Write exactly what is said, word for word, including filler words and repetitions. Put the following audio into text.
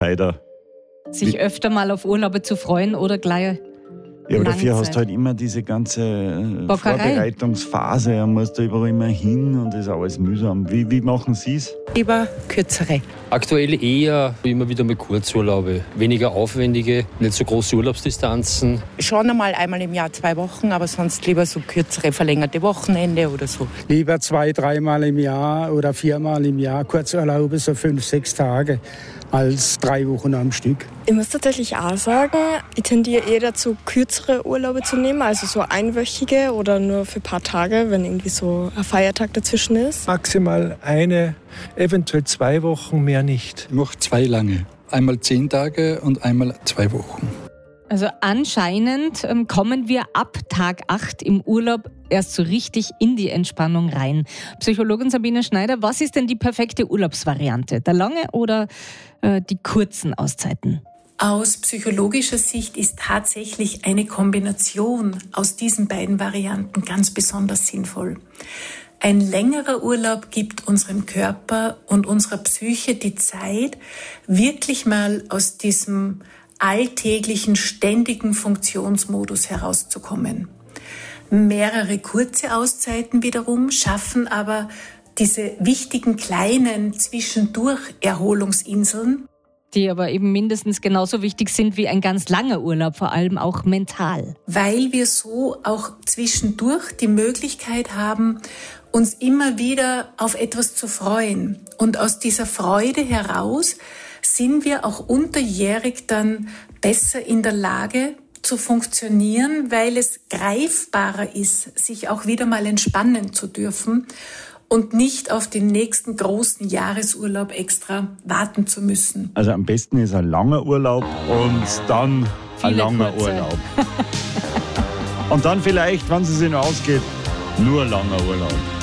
Schneider. Sich Wie? öfter mal auf Urlaube zu freuen oder gleich. Ja, aber dafür hast du halt immer diese ganze Bockerei. Vorbereitungsphase. Man muss da überall immer hin und das ist alles mühsam. Wie, wie machen Sie es? Lieber kürzere. Aktuell eher immer wieder mit Kurzurlaube. Weniger aufwendige, nicht so große Urlaubsdistanzen. Schon einmal einmal im Jahr zwei Wochen, aber sonst lieber so kürzere, verlängerte Wochenende oder so. Lieber zwei, dreimal im Jahr oder viermal im Jahr Kurzurlaube, so fünf, sechs Tage, als drei Wochen am Stück. Ich muss tatsächlich auch sagen, ich tendiere eher dazu, kürzere Urlaube zu nehmen, also so einwöchige oder nur für ein paar Tage, wenn irgendwie so ein Feiertag dazwischen ist. Maximal eine, eventuell zwei Wochen, mehr nicht. Ich mache zwei lange. Einmal zehn Tage und einmal zwei Wochen. Also anscheinend ähm, kommen wir ab Tag acht im Urlaub erst so richtig in die Entspannung rein. Psychologin Sabine Schneider, was ist denn die perfekte Urlaubsvariante? Der lange oder äh, die kurzen Auszeiten? Aus psychologischer Sicht ist tatsächlich eine Kombination aus diesen beiden Varianten ganz besonders sinnvoll. Ein längerer Urlaub gibt unserem Körper und unserer Psyche die Zeit, wirklich mal aus diesem alltäglichen, ständigen Funktionsmodus herauszukommen. Mehrere kurze Auszeiten wiederum schaffen aber diese wichtigen kleinen Zwischendurch-Erholungsinseln, die aber eben mindestens genauso wichtig sind wie ein ganz langer Urlaub, vor allem auch mental. Weil wir so auch zwischendurch die Möglichkeit haben, uns immer wieder auf etwas zu freuen. Und aus dieser Freude heraus sind wir auch unterjährig dann besser in der Lage zu funktionieren, weil es greifbarer ist, sich auch wieder mal entspannen zu dürfen und nicht auf den nächsten großen Jahresurlaub extra warten zu müssen. Also am besten ist ein langer Urlaub und dann ein Viele langer kurze. Urlaub. Und dann vielleicht, wenn es sich noch ausgeht, nur ein langer Urlaub.